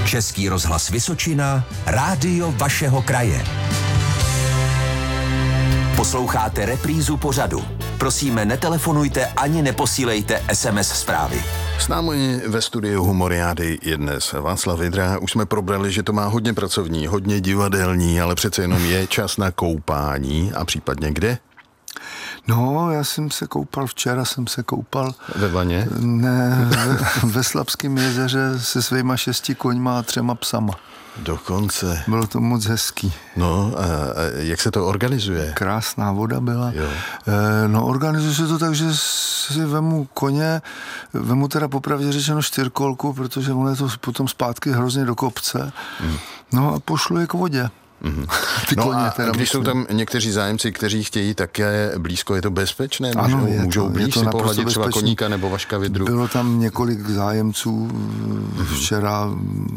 Český rozhlas Vysočina, rádio vašeho kraje. Posloucháte reprízu pořadu. Prosíme, netelefonujte ani neposílejte SMS zprávy. S námi ve studiu Humoriády je dnes Václav Vydra. Už jsme probrali, že to má hodně pracovní, hodně divadelní, ale přece jenom je čas na koupání a případně kde? No, já jsem se koupal, včera jsem se koupal... Ve vaně? Ne, ve Slabském jezeře se svýma 6 koňma a 3 psama. Dokonce. Bylo to moc hezký. No, a jak se to organizuje? Krásná voda byla. Jo. No, organizuje se to tak, že si vemu koně, vemu teda popravdě řečeno 4kolku, protože ono je to potom zpátky hrozně do kopce. No a pošlu je k vodě. No koně, a teda když jsou tam někteří zájemci, kteří chtějí také blízko, je to bezpečné? Můžou blíž si pohladit třeba koníka nebo Vaška Vydru? Bylo tam několik zájemců včera,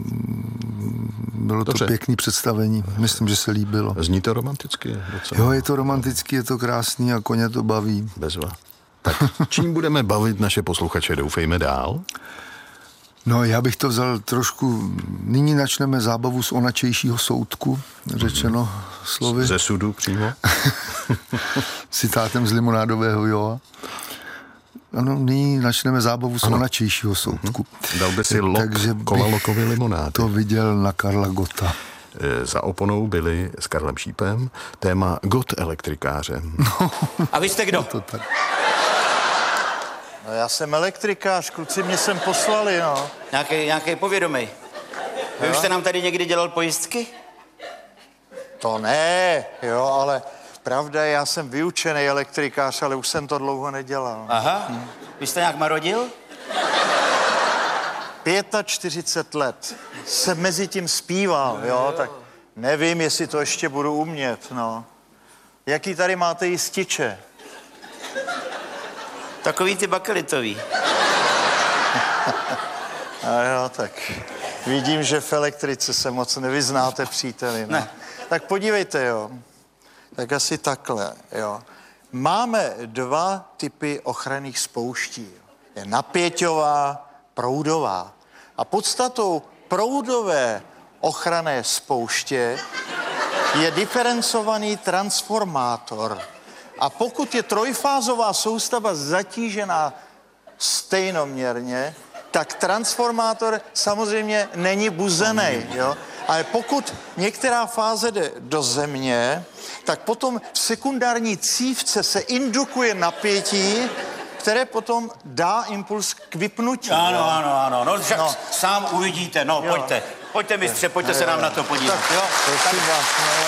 bylo to pěkný představení, myslím, že se líbilo. Zní to romanticky? Docela. Jo, je to romantický, je to krásný a koně to baví. Bezva. Tak čím budeme bavit naše posluchače, doufejme dál? No, já bych to vzal trošku, nyní načneme zábavu z onačejšího soudku, řečeno slovy. Ze sudu přímo? Citátem z limonádového Joa. Ano, nyní načneme zábavu z onačejšího soudku. Dal by si kola lokovy limonády. To viděl na Karla Gotta. Za oponou byli s Karlem Šípem téma Gott elektrikáře. No. A vy jste kdo? To tak. No, já jsem elektrikář, kluci mě sem poslali, no. Nějaký povědomej. Vy už jste nám tady někdy dělal pojistky? To ne, jo, ale pravda je, já jsem vyučený elektrikář, ale už jsem to dlouho nedělal. Aha, vy jste nějak marodil? 45 let jsem mezi tím zpíval, jo, tak nevím, jestli to ještě budu umět, no. Jaký tady máte jističe? Takový ty bakelitový. A jo, tak vidím, že v elektrice se moc nevyznáte, příteli. No. Ne. Tak podívejte, jo. Tak asi takhle, jo. Máme 2 typy ochranných spouští. Je napěťová, proudová. A podstatou proudové ochranné spouště je diferencovaný transformátor. A pokud je trojfázová soustava zatížená stejnoměrně, tak transformátor samozřejmě není buzený, jo? Ale pokud některá fáze jde do země, tak potom v sekundární cívce se indukuje napětí, které potom dá impuls k vypnutí. Ano. No, však sám uvidíte. No, jo. Pojďte mistře, pojďte se nám na to podívat. Tak jo, prosím vás,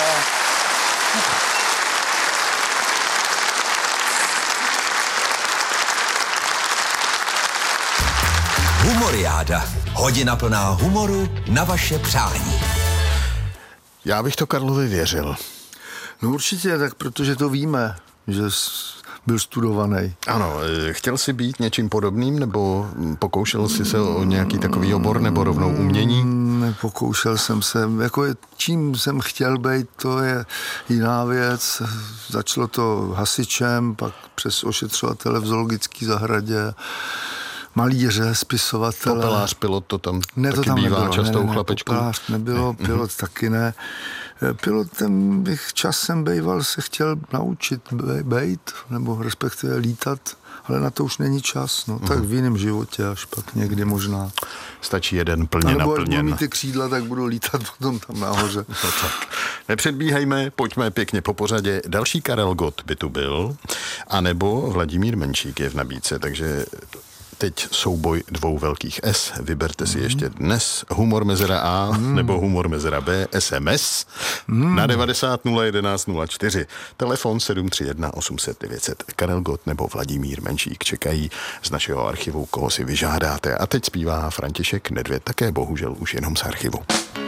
Humoriáda. Hodina plná humoru na vaše přání. Já bych to Karlovi věřil. No určitě, tak protože to víme, že byl studovaný. Ano, chtěl jsi být něčím podobným, nebo pokoušel jsi se o nějaký takový obor, nebo rovnou umění? Nepokoušel jsem se, jako čím jsem chtěl být, to je jiná věc. Začalo to hasičem, pak přes ošetřovatele v zoologické zahradě, malíře, spisovatele. Popelář, pilot, to tam ne, taky to tam bývá nebylo, častou ne, chlapečku. Popelář nebylo, pilot taky ne. Pilotem bych časem bejval se chtěl naučit bejt, nebo respektive lítat, ale na to už není čas, no. Tak v jiném životě až pak někdy možná. Stačí jeden plně nebo naplněn. Nebo budu mít ty křídla, tak budu lítat potom tam nahoře. No tak. Nepředbíhejme, pojďme pěkně po pořadě. Další Karel Gott by tu byl, anebo Vladimír Menšík je v nabídce, takže teď souboj 2 velkých S. Vyberte si ještě dnes humor mezera A nebo humor mezera B, SMS na 90 011 04. Telefon 731 800 900. Karel Gott nebo Vladimír Menšík čekají z našeho archivu, koho si vyžádáte. A teď zpívá František Nedvěd, také bohužel už jenom z archivu.